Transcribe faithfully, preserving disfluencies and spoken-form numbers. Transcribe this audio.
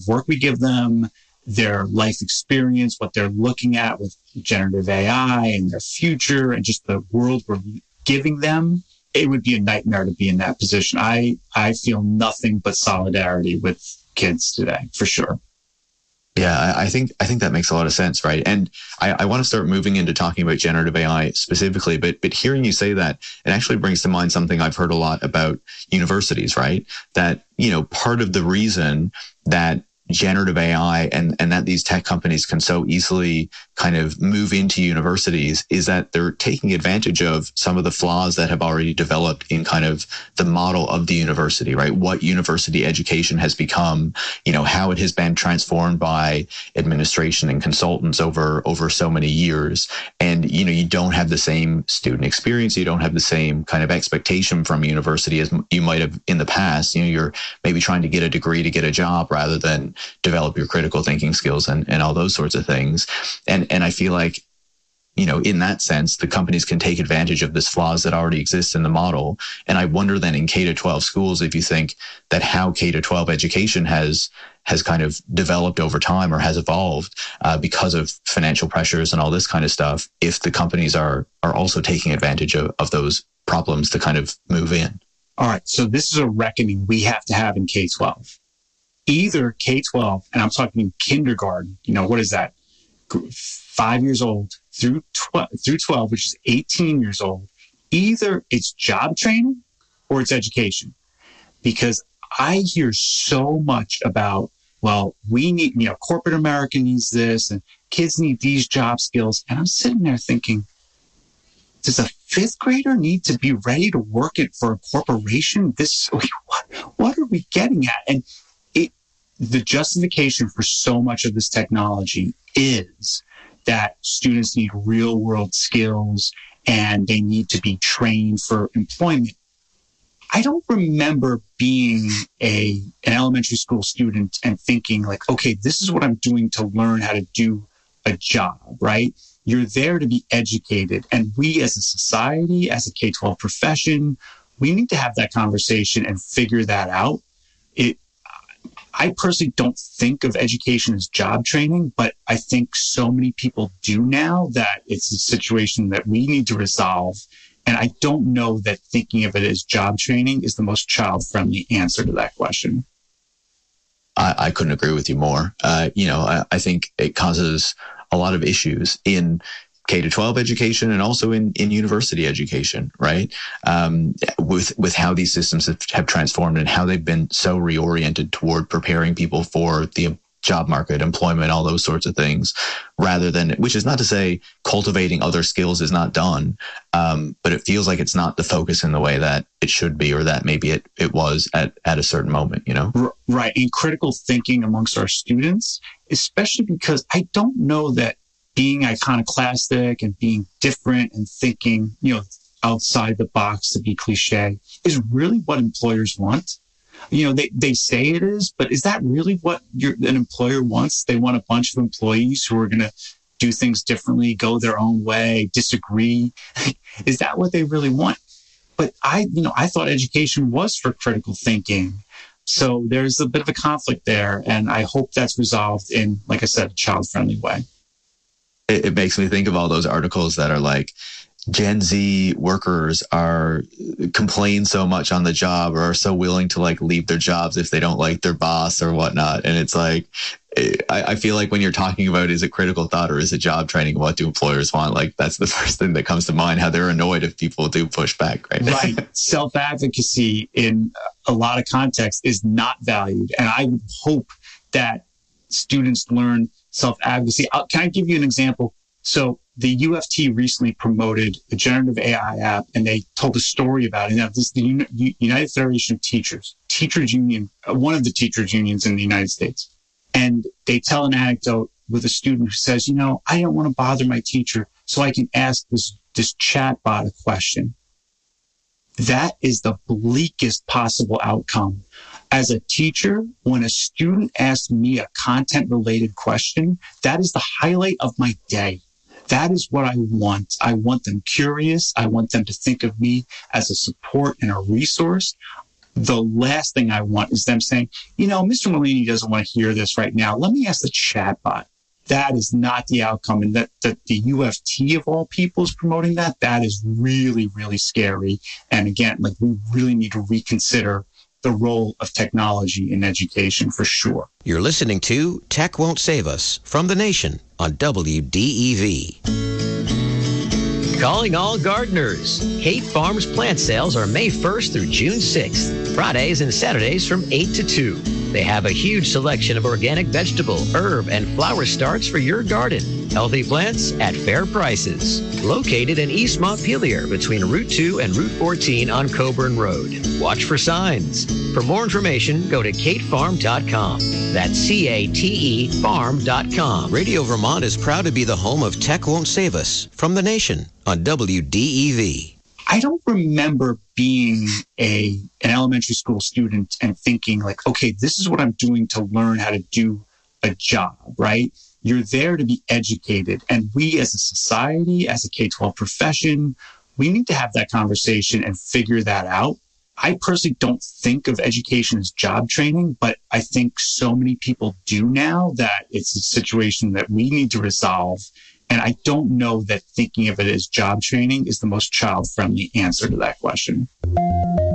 work we give them, their life experience, what they're looking at with generative A I and their future and just the world we're giving them, it would be a nightmare to be in that position. I, I feel nothing but solidarity with kids today, for sure. Yeah, I think I think that makes a lot of sense, right? And I, I want to start moving into talking about generative A I specifically, but but hearing you say that, it actually brings to mind something I've heard a lot about universities, right? That, you know, part of the reason that generative A I and, and that these tech companies can so easily kind of move into universities is that they're taking advantage of some of the flaws that have already developed in kind of the model of the university, right? What university education has become, you know, how it has been transformed by administration and consultants over, over so many years. And, you know, you don't have the same student experience. You don't have the same kind of expectation from university as you might have in the past. You know, you're maybe trying to get a degree to get a job rather than develop your critical thinking skills and, and all those sorts of things. And and I feel like, you know, in that sense, the companies can take advantage of this flaws that already exist in the model. And I wonder then in K to twelve schools, if you think that how K to twelve education has has kind of developed over time or has evolved uh, because of financial pressures and all this kind of stuff, if the companies are are also taking advantage of, of those problems to kind of move in. All right. So this is a reckoning we have to have in K twelve. Either K twelve, and I'm talking kindergarten, you know, what is that? Five years old through twelve, through twelve, which is eighteen years old. Either it's job training or it's education. Because I hear so much about, well, we need, you know, corporate America needs this and kids need these job skills. And I'm sitting there thinking, does a fifth grader need to be ready to work it for a corporation? This, what, what are we getting at? And it, the justification for so much of this technology is that students need real world skills and they need to be trained for employment. I don't remember being a an elementary school student and thinking like, okay, this is what I'm doing to learn how to do a job, right? You're there to be educated. And we as a society, as a K twelve profession, we need to have that conversation and figure that out. It, I personally don't think of education as job training, but I think so many people do now that it's a situation that we need to resolve. And I don't know that thinking of it as job training is the most child-friendly answer to that question. I, I couldn't agree with you more. Uh, you know, I, I think it causes a lot of issues in K to twelve education and also in, in university education, right? Um, with, with how these systems have, have transformed and how they've been so reoriented toward preparing people for the job market, employment, all those sorts of things, rather than, which is not to say cultivating other skills is not done, um, but it feels like it's not the focus in the way that it should be, or that maybe it, it was at, at a certain moment, you know? Right. And critical thinking amongst our students, especially because I don't know that being iconoclastic and being different and thinking, you know, outside the box, to be cliche, is really what employers want. You know, they, they say it is, but is that really what you're, an employer wants? They want a bunch of employees who are going to do things differently, go their own way, disagree. Is that what they really want? But I, you know, I thought education was for critical thinking. So there's a bit of a conflict there. And I hope that's resolved in, like I said, a child-friendly way. It, it makes me think of all those articles that are like, Gen Z workers are complain so much on the job or are so willing to like leave their jobs if they don't like their boss or whatnot. And it's like, I, I feel like when you're talking about, is it critical thought or is it job training? What do employers want? Like, that's the first thing that comes to mind, how they're annoyed if people do push back, right? Right. Self-advocacy in a lot of contexts is not valued. And I would hope that students learn self-advocacy. I'll, can I give you an example? So the U F T recently promoted a generative A I app, and they told a story about it. Now, this is the Uni- United Federation of Teachers, teachers union, uh, one of the teachers unions in the United States. And they tell an anecdote with a student who says, you know, I don't want to bother my teacher, so I can ask this, this chatbot a question. That is the bleakest possible outcome. As a teacher, when a student asks me a content-related question, that is the highlight of my day. That is what I want. I want them curious. I want them to think of me as a support and a resource. The last thing I want is them saying, you know, Mister Merlini doesn't want to hear this right now. Let me ask the chatbot. That is not the outcome. And that, that the U F T of all people is promoting that, that is really, really scary. And again, like we really need to reconsider the role of technology in education for sure. You're listening to Tech Won't Save Us from The Nation on W D E V. Calling all gardeners. Kate Farms plant sales are May first through June sixth, Fridays and Saturdays from eight to two. They have a huge selection of organic vegetable, herb, and flower starts for your garden. Healthy plants at fair prices. Located in East Montpelier between Route two and Route fourteen on Coburn Road. Watch for signs. For more information, go to kate farm dot com. That's C A T E farm dot com. Radio Vermont is proud to be the home of Tech Won't Save Us from The Nation on W D E V. I don't remember being a an elementary school student and thinking like, okay, this is what I'm doing to learn how to do a job, right? You're there to be educated. And we as a society, as a K twelve profession, we need to have that conversation and figure that out. I personally don't think of education as job training, but I think so many people do now that it's a situation that we need to resolve. And I don't know that thinking of it as job training is the most child-friendly answer to that question.